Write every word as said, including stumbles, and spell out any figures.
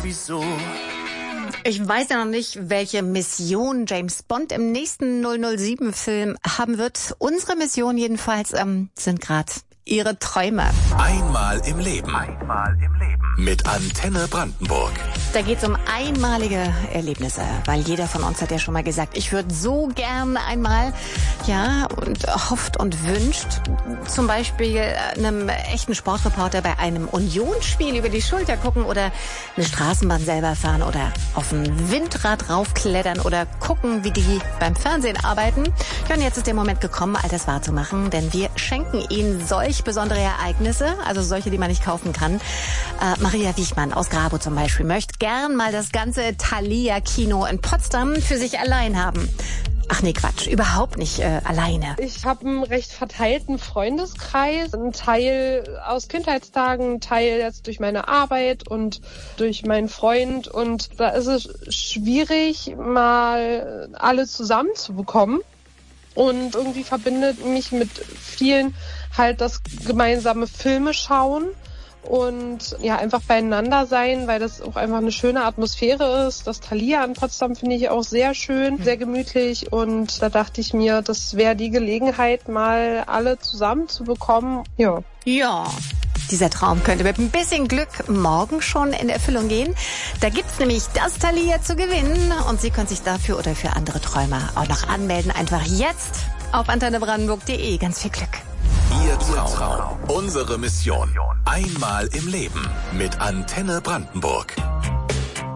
wieso. Ich weiß ja noch nicht, welche Mission James Bond im nächsten null null sieben Film haben wird. Unsere Mission jedenfalls ähm, sind gerade ihre Träume. Einmal im Leben. Einmal im Leben. Mit Antenne Brandenburg. Da geht's um einmalige Erlebnisse, weil jeder von uns hat ja schon mal gesagt, ich würde so gern einmal, ja, und hofft und wünscht, zum Beispiel einem echten Sportreporter bei einem Unionsspiel über die Schulter gucken oder eine Straßenbahn selber fahren oder auf ein Windrad raufklettern oder gucken, wie die beim Fernsehen arbeiten. Ja, und jetzt ist der Moment gekommen, all das wahrzumachen, denn wir schenken Ihnen solch besondere Ereignisse, also solche, die man nicht kaufen kann. Äh, Maria Wiechmann aus Grabo zum Beispiel möchte gern mal das ganze Thalia-Kino in Potsdam für sich allein haben. Ach nee, Quatsch, überhaupt nicht äh, alleine. Ich habe einen recht verteilten Freundeskreis, ein Teil aus Kindheitstagen, ein Teil jetzt durch meine Arbeit und durch meinen Freund. Und da ist es schwierig, mal alle zusammenzubekommen. Und irgendwie verbindet mich mit vielen halt das gemeinsame Filme schauen. Und ja, einfach beieinander sein, weil das auch einfach eine schöne Atmosphäre ist. Das Thalia in Potsdam finde ich auch sehr schön, sehr gemütlich. Und da dachte ich mir, das wäre die Gelegenheit, mal alle zusammen zu bekommen. Ja. Ja. Dieser Traum könnte mit ein bisschen Glück morgen schon in Erfüllung gehen. Da gibt's nämlich das Thalia zu gewinnen. Und Sie können sich dafür oder für andere Träume auch noch anmelden. Einfach jetzt auf antenne brandenburg punkt de. Ganz viel Glück. Ihr Traum. Unsere Mission. Einmal im Leben mit Antenne Brandenburg.